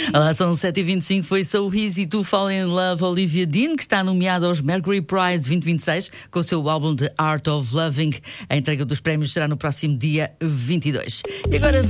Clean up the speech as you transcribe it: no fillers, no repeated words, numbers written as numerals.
Olá, são 7h25, foi So Easy to Fall in Love, Olivia Dean, que está nomeada aos Mercury Prize 2026 com o seu álbum The Art of Loving. A entrega dos prémios será no próximo dia 22. E agora